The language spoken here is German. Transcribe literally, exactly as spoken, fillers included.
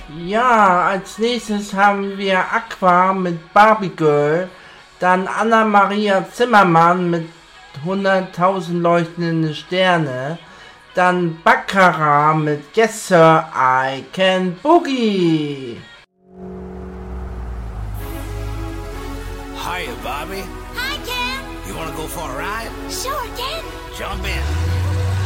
Ja, als nächstes haben wir Aqua mit Barbie Girl, dann Anna-Maria Zimmermann mit hunderttausend leuchtende Sterne, dann Baccarat mit Yes Sir, I Can Boogie. Hiya, Bobby. Hi, Ken. You wanna go for a ride? Sure, Ken. Jump in.